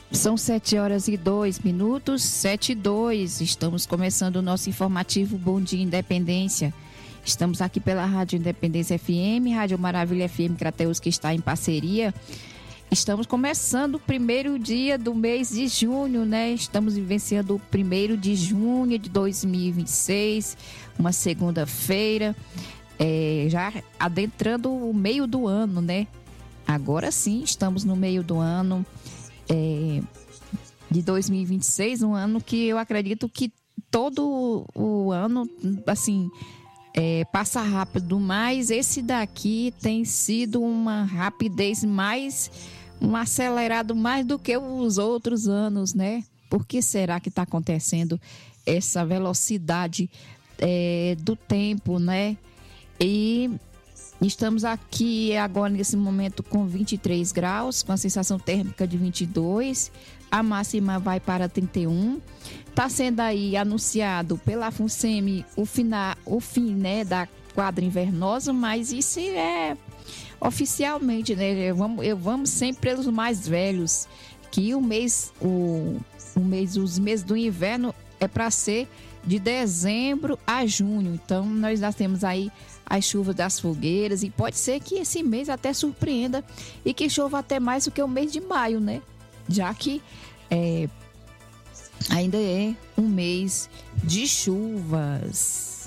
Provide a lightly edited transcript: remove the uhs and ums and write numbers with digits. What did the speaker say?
São 7h02, 7h02. Estamos começando o nosso informativo Bom Dia Independência. Estamos aqui pela Rádio Independência FM, Rádio Maravilha FM Crateús, que está em parceria. Estamos começando o primeiro dia do mês de junho, né? Estamos vivenciando o 1º de junho de 2026, uma segunda-feira, já adentrando o meio do ano, né? Agora sim, estamos no meio do ano de 2026, um ano que eu acredito que todo o ano, assim, passa rápido, mas esse daqui tem sido uma rapidez um acelerado mais do que os outros anos, né? Por que será que está acontecendo essa velocidade do tempo, né? E estamos aqui agora nesse momento com 23 graus, com a sensação térmica de 22, a máxima vai para 31. Está sendo aí anunciado pela FUNSEMI o fim, né, da quadra invernosa, mas isso é oficialmente, né? Vamos sempre pelos mais velhos, que os meses do inverno é para ser de dezembro a junho. Então nós já temos aí as chuvas das fogueiras e pode ser que esse mês até surpreenda e que chova até mais do que o mês de maio, né? Já que ainda é um mês de chuvas.